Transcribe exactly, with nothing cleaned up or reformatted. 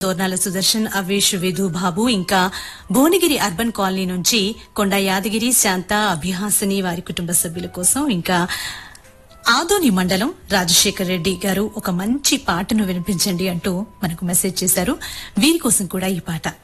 తోర్నాల సుదర్శన్, అవేష్, విధు, బాబు ఇంకా Bhuvanagiri urban colony నుంచి కొండ యాదగిరి, శాంత, అభిహాసిని వారి కుటుంబ సభ్యుల కోసం, ఇంకా ఆదోని మండలం రాజశేఖర్ రెడ్డి గారు ఒక మంచి పాటను వినిపించండి అంటూ మనకు మెసేజ్ చేశారు. వీరి కోసం కూడా ఈ పాట.